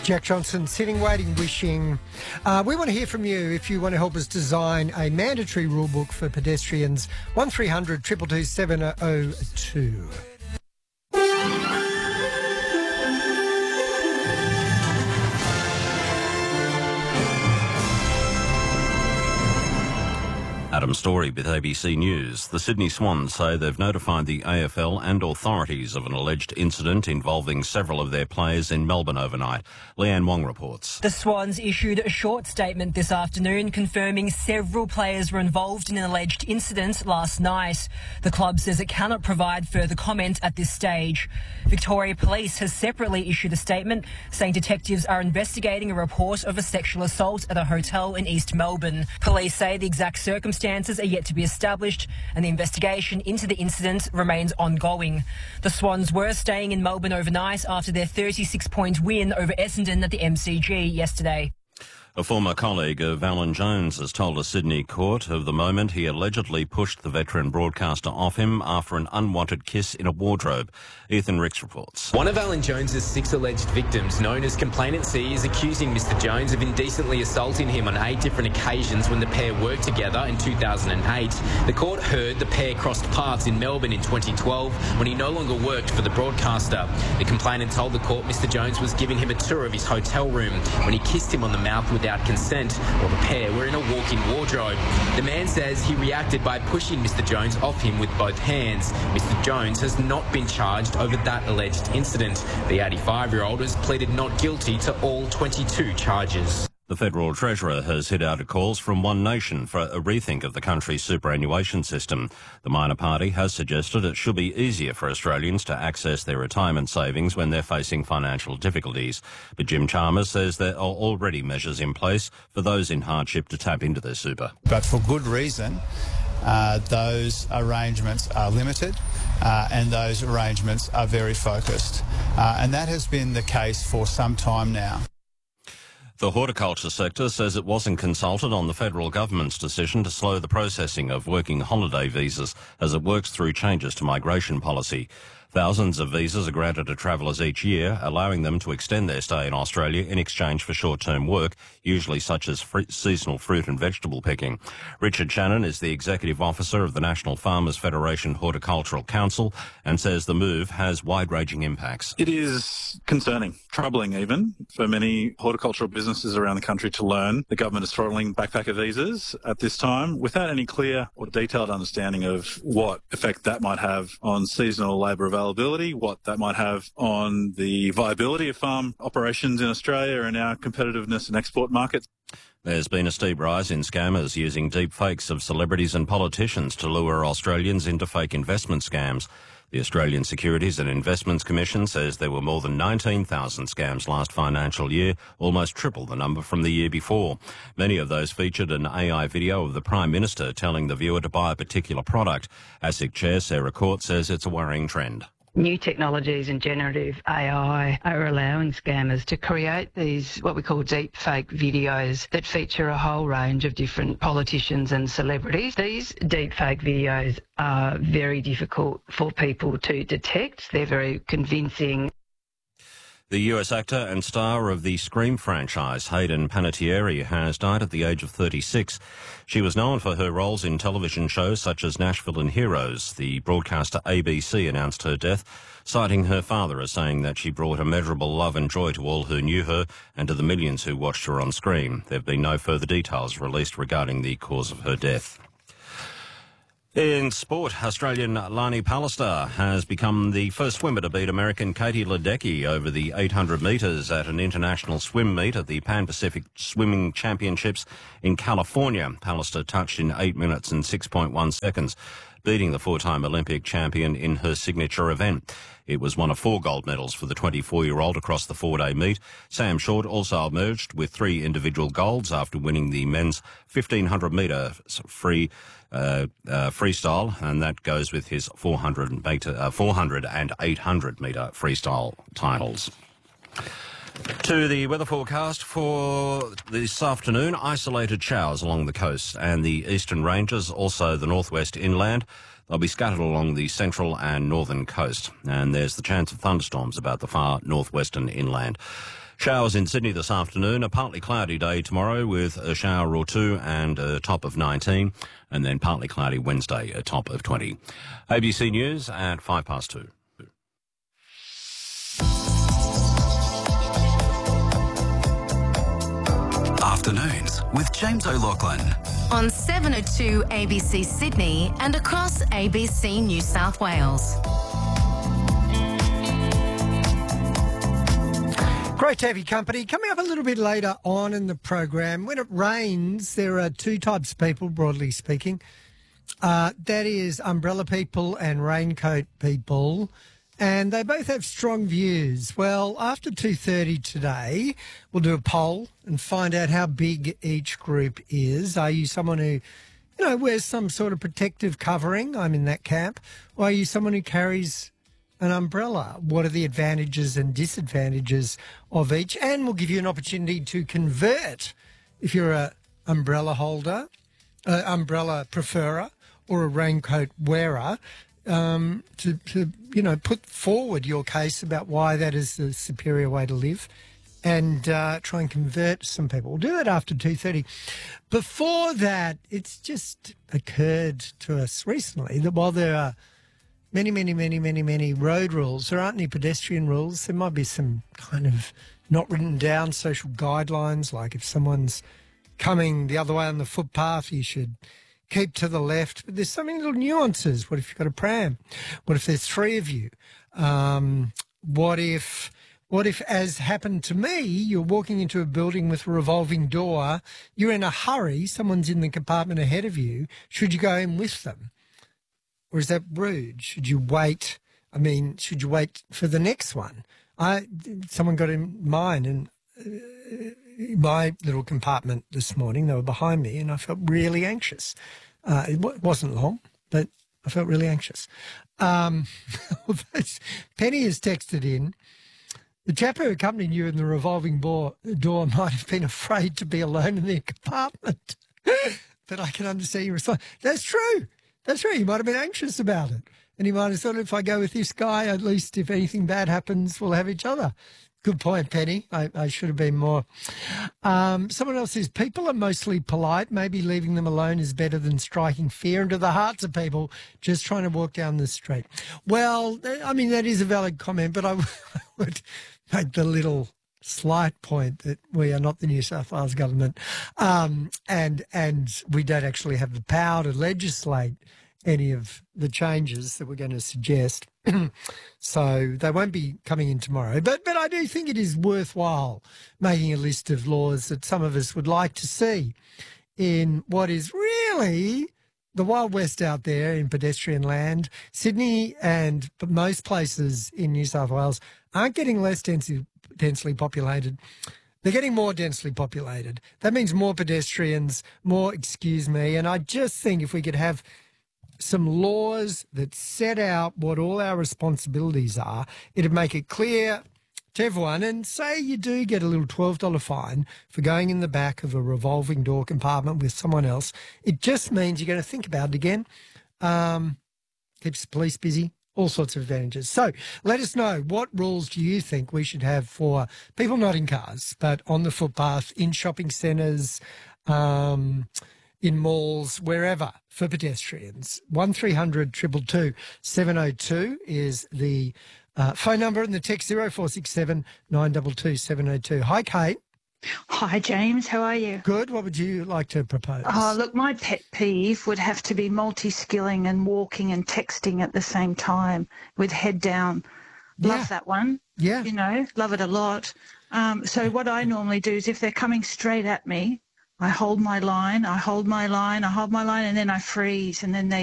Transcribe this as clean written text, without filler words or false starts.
Jack Johnson sitting, waiting, wishing. We want to hear from you if you want to help us design a mandatory rule book for pedestrians. 1300 222 702. Adam Story with ABC News. The Sydney Swans say they've notified the AFL and authorities of an alleged incident involving several of their players in Melbourne overnight. Leanne Wong reports. The Swans issued a short statement this afternoon confirming several players were involved in an alleged incident last night. The club says it cannot provide further comment at this stage. Victoria Police has separately issued a statement saying detectives are investigating a report of a sexual assault at a hotel in East Melbourne. Police say the exact circumstances are yet to be established and the investigation into the incident remains ongoing. The Swans were staying in Melbourne overnight after their 36-point win over Essendon at the MCG yesterday. A former colleague of Alan Jones has told a Sydney court of the moment he allegedly pushed the veteran broadcaster off him after an unwanted kiss in a wardrobe. Ethan Ricks reports. One of Alan Jones's 6 alleged victims, known as Complainant C, is accusing Mr Jones of indecently assaulting him on 8 different occasions when the pair worked together in 2008. The court heard the pair crossed paths in Melbourne in 2012 when he no longer worked for the broadcaster. The complainant told the court Mr Jones was giving him a tour of his hotel room when he kissed him on the mouth without consent, while the pair were in a walk-in wardrobe. The man says he reacted by pushing Mr Jones off him with both hands. Mr Jones has not been charged over that alleged incident. The 85-year-old has pleaded not guilty to all 22 charges. The Federal Treasurer has hit out calls from One Nation for a rethink of the country's superannuation system. The minor party has suggested it should be easier for Australians to access their retirement savings when they're facing financial difficulties. But Jim Chalmers says there are already measures in place for those in hardship to tap into their super. But for good reason, those arrangements are limited and those arrangements are very focused. And that has been the case for some time now. The horticulture sector says it wasn't consulted on the federal government's decision to slow the processing of working holiday visas as it works through changes to migration policy. Thousands of visas are granted to travellers each year, allowing them to extend their stay in Australia in exchange for short-term work, usually such as seasonal fruit and vegetable picking. Richard Shannon is the Executive Officer of the National Farmers Federation Horticultural Council and says the move has wide-ranging impacts. It is concerning, troubling even, for many horticultural businesses around the country to learn the government is throttling backpacker visas at this time without any clear or detailed understanding of what effect that might have on seasonal labour availability, what that might have on the viability of farm operations in Australia and our competitiveness in export markets. There's been a steep rise in scammers using deep fakes of celebrities and politicians to lure Australians into fake investment scams. The Australian Securities and Investments Commission says there were more than 19,000 scams last financial year, almost triple the number from the year before. Many of those featured an AI video of the Prime Minister telling the viewer to buy a particular product. ASIC Chair Sarah Court says it's a worrying trend. New technologies and generative AI are allowing scammers to create these, what we call deep fake videos that feature a whole range of different politicians and celebrities. These deep fake videos are very difficult for people to detect. They're very convincing. The US actor and star of the Scream franchise, Hayden Panettiere, has died at the age of 36. She was known for her roles in television shows such as Nashville and Heroes. The broadcaster ABC announced her death, citing her father as saying that she brought immeasurable love and joy to all who knew her and to the millions who watched her on screen. There have been no further details released regarding the cause of her death. In sport, Australian Lani Pallister has become the first swimmer to beat American Katie Ledecky over the 800 metres at an international swim meet at the Pan-Pacific Swimming Championships in California. Pallister touched in 8 minutes and 6.1 seconds, beating the 4-time Olympic champion in her signature event. It was one of 4 gold medals for the 24-year-old across the 4-day meet. Sam Short also emerged with 3 individual golds after winning the men's 1,500-metre freestyle, and that goes with his 400 and 800-metre freestyle titles. To the weather forecast for this afternoon, isolated showers along the coast and the eastern ranges, also the northwest inland. They'll be scattered along the central and northern coast, and there's the chance of thunderstorms about the far northwestern inland. Showers in Sydney this afternoon, a partly cloudy day tomorrow with a shower or two and a top of 19, and then partly cloudy Wednesday, a top of 20. ABC News at 2:05. Afternoons with James O'Loughlin. On 702 ABC Sydney and across ABC New South Wales. Great to have your company. Coming up a little bit later on in the program, when it rains, there are two types of people, broadly speaking. That is umbrella people and raincoat people, and they both have strong views. Well, after 2:30 today, we'll do a poll and find out how big each group is. Are you someone who, wears some sort of protective covering? I'm in that camp. Or are you someone who carries an umbrella? What are the advantages and disadvantages of each? And we'll give you an opportunity to convert if you're a umbrella holder, umbrella preferer, or a raincoat wearer, to put forward your case about why that is the superior way to live, and try and convert some people. We'll do that after 2:30. Before that, it's just occurred to us recently that while there are many road rules, there aren't any pedestrian rules. There might be some kind of not written down social guidelines, like if someone's coming the other way on the footpath, you should keep to the left. But there's so many little nuances. What if you've got a pram? What if there's three of you? What if, as happened to me, you're walking into a building with a revolving door, you're in a hurry, someone's in the compartment ahead of you, should you go in with them? Or is that rude? Should you wait? Should you wait for the next one? Someone got in mine and my little compartment this morning. They were behind me, and I felt really anxious. It wasn't long, but I felt really anxious. Penny has texted in. The chap who accompanied you in the revolving door might have been afraid to be alone in their compartment. But I can understand your response. That's true. That's right. He might have been anxious about it. And he might have thought, if I go with this guy, at least if anything bad happens, we'll have each other. Good point, Penny. I should have been more. Someone else says, people are mostly polite. Maybe leaving them alone is better than striking fear into the hearts of people just trying to walk down the street. Well, that is a valid comment, but I would make the little slight point that we are not the New South Wales government, and we don't actually have the power to legislate any of the changes that we're going to suggest. So they won't be coming in tomorrow. But I do think it is worthwhile making a list of laws that some of us would like to see in what is really the Wild West out there in pedestrian land. Sydney and most places in New South Wales aren't getting less densely populated. They're getting more densely populated. That means more pedestrians, and I just think if we could have some laws that set out what all our responsibilities are, it'd make it clear to everyone. And say you do get a little $12 fine for going in the back of a revolving door compartment with someone else, it just means you're going to think about it again. Keeps the police busy. All sorts of advantages. So let us know, what rules do you think we should have for people not in cars, but on the footpath, in shopping centres, in malls, wherever, for pedestrians? 1300 222 702 is the phone number, and the text 0467 922 702. Hi, Kate. Hi, James. How are you? Good. What would you like to propose? Oh, look, my pet peeve would have to be multi-skilling and walking and texting at the same time with head down. Love that one. Yeah. Love it a lot. So what I normally do is if they're coming straight at me, I hold my line, and then I freeze, and then they